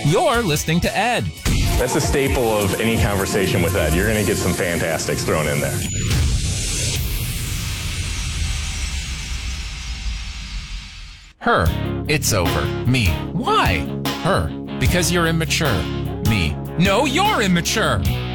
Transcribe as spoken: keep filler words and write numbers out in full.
You're listening to Ed. That's a staple of any conversation with Ed. You're going to get some fantastics thrown in there. Her. It's over. Me. Why? Her. Because you're immature. Me. No, you're immature.